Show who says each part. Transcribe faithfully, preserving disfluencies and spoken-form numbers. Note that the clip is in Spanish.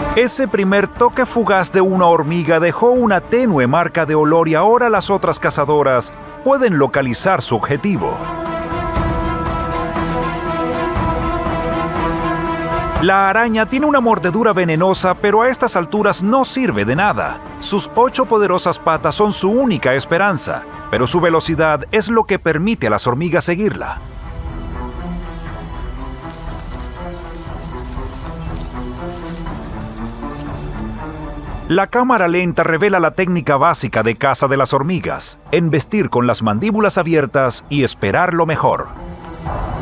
Speaker 1: Ese primer toque fugaz de una hormiga dejó una tenue marca de olor y ahora las otras cazadoras pueden localizar su objetivo. La araña tiene una mordedura venenosa, pero a estas alturas no sirve de nada. Sus ocho poderosas patas son su única esperanza, pero su velocidad es lo que permite a las hormigas seguirla. La cámara lenta revela la técnica básica de caza de las hormigas: embestir con las mandíbulas abiertas y esperar lo mejor.